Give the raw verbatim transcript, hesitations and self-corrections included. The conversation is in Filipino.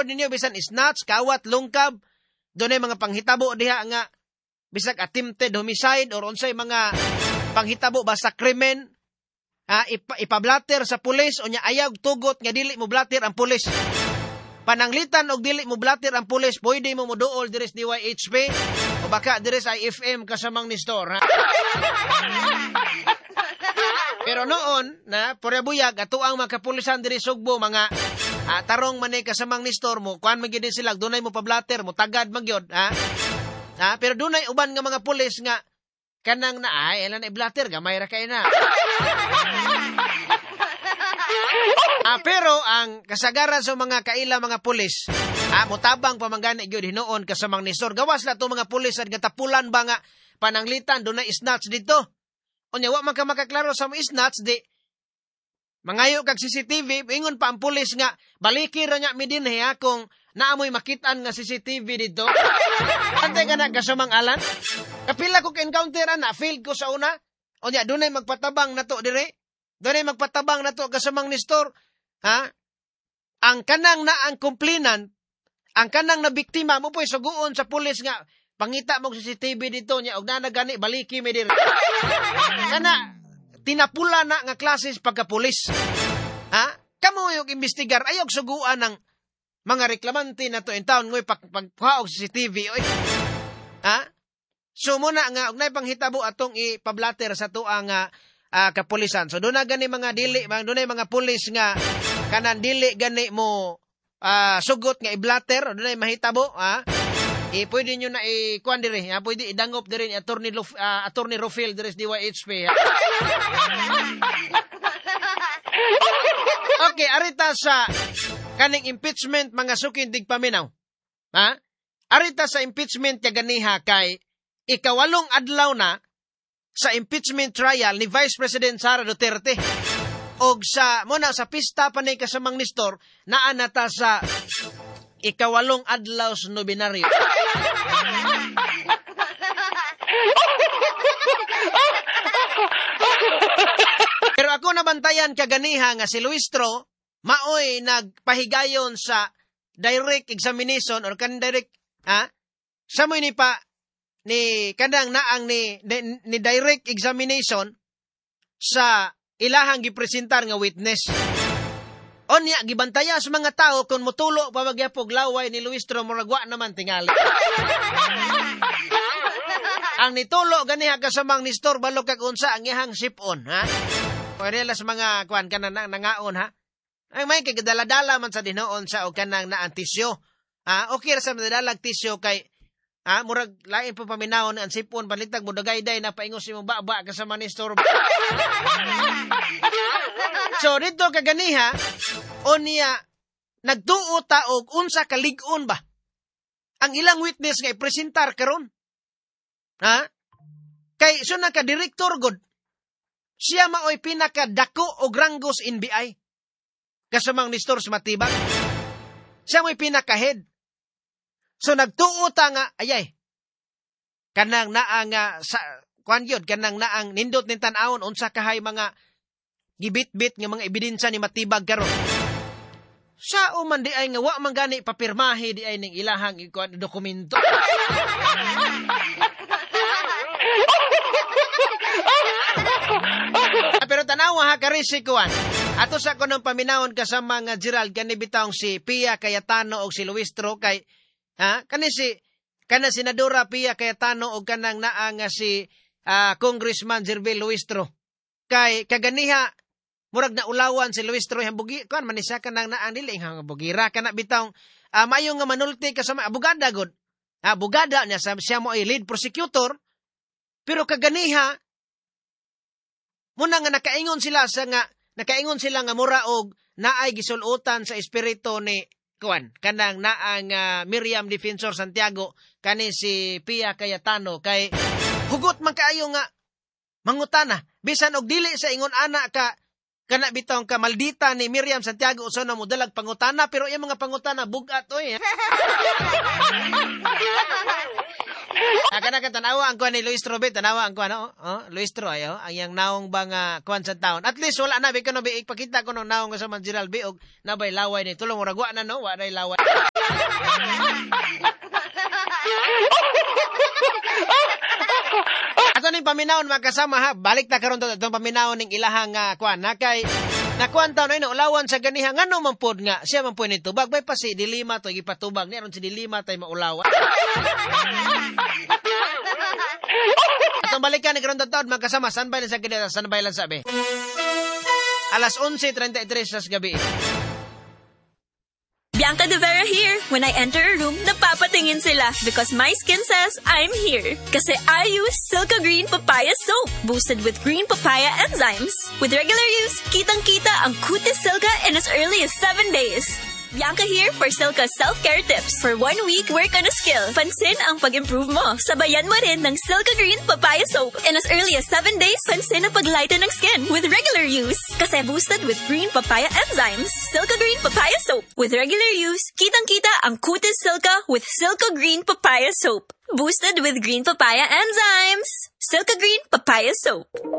record ninyo bisan snatch, kawat, lungkab, doon ay mga panghitabo diha nga bisag attempted homicide or unsay mga panghitabo ba sa krimen, ha, ipa, ipablatter sa pulis o nya ayaw tugot nga dili mo blatter ang pulis. Pananglitan og dili mo blatter ang pulis, pwede mo moduol diri sa D Y H P o baka diri sa I F M kasamang ni store, ha. Pero noon, na, porebuyag, ato ang mga kapulisan diri Sugbo, mga ah, tarong manay kasamang ni store mo, kuhan magiging sila, dunay mo pablatter mo, tagad magyod, ha? Ha? Pero dunay uban nga mga pulis nga, kanang na, ay, ilan na i-blatter, gamay ra kayo na. ah, pero, ang kasagaran sa mga kaila mga pulis, ah, mutabang pamanggana gyud hinoon kasamang ni store, gawas na to mga pulis, at gatapulan ba nga, pananglitan, dunay snatch dito. O niya, wa man ka makaklaro sa mga snatch, di, mangayo kag C C T V, ingon pa ang pulis nga, baliki ra niya midin ha, kung naamoy makitaan nga C C T V dito. Antay ka na, kasamang alan? Kapila ko ka-encounter, na, failed ko sa una. O niya, dunay magpatabang na to, dire? Dunay magpatabang na to, kasamang ni store. Ha? Ang kanang na ang kumplinan, ang kanang na biktima mo po'y suguon sa pulis nga, pangita mo C C T V dito niya, og na nagani, baliki mi dire. Kana, tinapula na nga klases pagkapulis. Ha? Kamo yung investigar, ayog suguan ng mga reklamante na to in town, ngoy pagpahaog C C T V. Oy. Ha? So muna nga, og na panghitabo atong ipablatter sa to ang uh, uh, kapulisan. So doon na gani mga dili, doon na mga pulis nga, kanan dili gani mo uh, sugot nga i-blatter, doon na mahitabo, ha? Eh, pwede nyo na i-kuhan dire, ha? Pwede idangop dire ni Attorney, Luf, uh, Attorney Rufil dire sa D Y H P. Ha? Okay, arita sa kaning impeachment mga sukindig paminaw. Ha? Arita sa impeachment ya ganiha kay ikawalong adlaw na sa impeachment trial ni Vice President Sara Duterte. Og sa muna sa pista pa ni kasamang nistor naa nata sa ikawalong adlaw sa nobinaryo. Pero ako nabantayan kaganiha nga si Luistro maoy nagpahigayon sa direct examination or kan direct, ha? Sa mo ni pa ni kanang naang ni, ni ni direct examination sa ilahang gipresentar nga witness. Onya, gibantaya sa mga tao kung mutulo pa magyapog laway ni Luistro muragwa naman tingali. Ang nitulo ganiha kasamang ni store balo kag unsa ang iyang sipon, ha? Pwede las mga kuan kana na nangaon, ha? Ay may kay dala-dala man sa dinoon sa og kanang naang tisyo. Ha? Okay ra sa madalag tisyo kay ha, murag lain pa paminawon ang sipon balitag mo dagayday na paingos imong baba kasama ni store. So dito kaganiha onya nagtuo ta og unsa ka lig-on ba ang ilang witness nga ipresentar karon. Ha? Kay so na ka director god. Siya maoy pinaka dako og ranggos in B I. Kasamang ni store sa matibag. Siya mo'y pinaka head. So nagtuo ta nga ayay. Kanang naa nga sa kuan gyud kanang naang nindot nin tan-awon unsa kahay mga gibit-bit nga mga ebidensya ni matibag karon. Sa uman di ay nga wa man gani papirmahi di ay ning ilahang ikuan dokumento. Pero tanawa ha karisikuan. Ato sa ko ng paminawon kasama nga Gerald kani bitawng si Pia Cayetano og si Luistro kay ha kani si kana senadora Pia Cayetano og kanang naa nga si uh, Congressman Jervil Luistro. Kay kaganiha murag na ulawan si Luistro yang bugi kan man siya kanang naang dili nga bugira kana bitawng uh, mayo nga manulti kasama abogada god. Abogada niya siya mo ay lead prosecutor pero kaganiha muna nga nakaingon sila sa nga nakaingon sila nga mura og naay gisulutan sa espiritu ni kuan kanang naang uh, Miriam Defensor Santiago kani si Pia Cayetano kay hugot man kaayo nga mangutana bisan og dili sa ingon ana ka kana bitong ka maldita ni Miriam Santiago usa na modalag pangutana pero iya mga pangutana bugat oy. Aka na ka tanawa ang kuan ni Luis Trobe, tanawa ang kuan, oh, oh Luis Tro, ayo, ang yang naong bang uh, kuan sa taon. At least wala na, biko no, ipakita ko nung naong sa man Gerald Biog, na ba'y laway ni, tulong muragwa na no, wala laway. Ato ning paminawon makasama ha, balik ta karon to itong paminawon ning ilahang uh, kuan na kay nakuan taon na ulawan sa ganiha ngano man pod nga siya man po nito bagbay pa si Dilima to gipatubag ni aron si Dilima tay maulawan. Atong balikan ni karon to taon magkasama sanbay lang sa kidata sanbay lang sabi. Alas onse treinta y tres sa gabi. Bianca De Vera here. When I enter a room, napapatingin sila because my skin says I'm here. Kasi I use Silka Green Papaya Soap, boosted with green papaya enzymes. With regular use, kitang-kita ang kutis Silka in as early as seven days. Bianca here for Silka self-care tips. For one week, work on a skill. Pansin ang pag-improve mo. Sabayan mo rin ng Silka Green Papaya Soap. In as early as seven days, pansin ang paglighten ng skin with regular use. Kasi boosted with green papaya enzymes. Silka Green Papaya Soap. With regular use, kitang-kita ang kutis Silka with Silka Green Papaya Soap. Boosted with green papaya enzymes. Silka Green Papaya Soap.